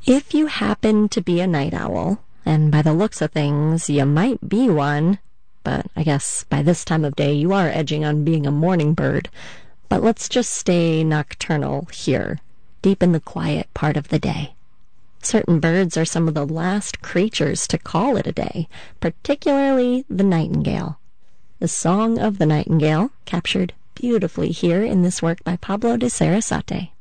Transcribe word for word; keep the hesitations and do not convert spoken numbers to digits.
If you happen to be a night owl, and by the looks of things, you might be one, but I guess by this time of day you are edging on being a morning bird. But let's just stay nocturnal here, deep in the quiet part of the day. Certain birds are some of the last creatures to call it a day, particularly the nightingale. The song of the nightingale, captured beautifully here in this work by Pablo de Sarasate.